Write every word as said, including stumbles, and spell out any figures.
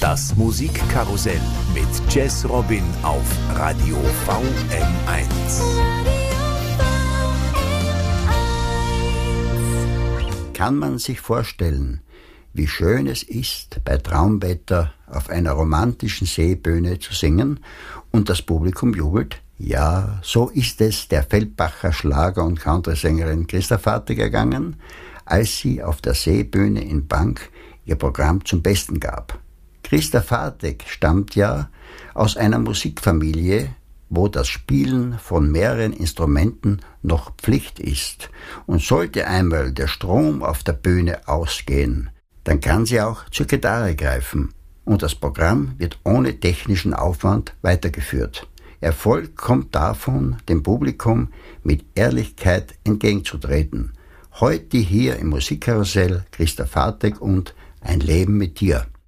Das Musikkarussell mit Jazz Robin auf Radio V M eins. Kann man sich vorstellen, wie schön es ist, bei Traumwetter auf einer romantischen Seebühne zu singen und das Publikum jubelt? Ja, so ist es der Feldbacher Schlager- und Countrysängerin Christa Vatek gegangen, als sie auf der Seebühne in Bank ihr Programm zum Besten gab. Christa Vatek stammt ja aus einer Musikfamilie, wo das Spielen von mehreren Instrumenten noch Pflicht ist. Und sollte einmal der Strom auf der Bühne ausgehen, dann kann sie auch zur Gitarre greifen und das Programm wird ohne technischen Aufwand weitergeführt. Erfolg kommt davon, dem Publikum mit Ehrlichkeit entgegenzutreten. Heute hier im Musikkarussell Christa Vatek und Ein Leben mit dir.